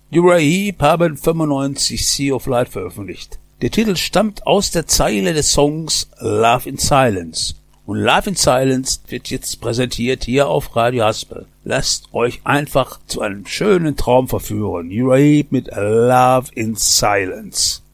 Uriah Heep haben 95 Sea of Light veröffentlicht. Der Titel stammt aus der Zeile des Songs Love in Silence. Und Love in Silence wird jetzt präsentiert hier auf Radio Haspel. Lasst euch einfach zu einem schönen Traum verführen. Uriah Heep mit Love in Silence.